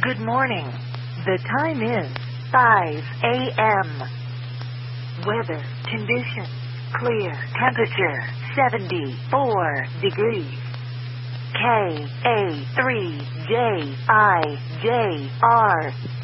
Good morning. The time is 5 a.m. Weather condition clear. Temperature 74 degrees. KA3JIJR